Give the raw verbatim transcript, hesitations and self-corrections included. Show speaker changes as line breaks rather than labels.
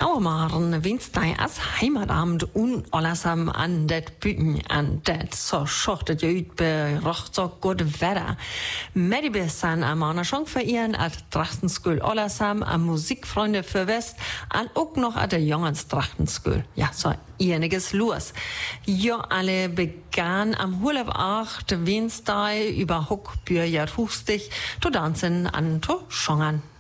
Ja, maar Wednesday als Heimatabend und allesamen an det byen an det så schortet je ut bei recht so gut Wetter. Med die besan am Anna schon verehren at Trachtenskul allesamen am Musikfreunde für West an auch noch at der Jongens Trachtenskul. Ja, so einiges los. Ja, alle begann am halb acht Wednesday über Hockbücher hustig zu tanzen an to schongern.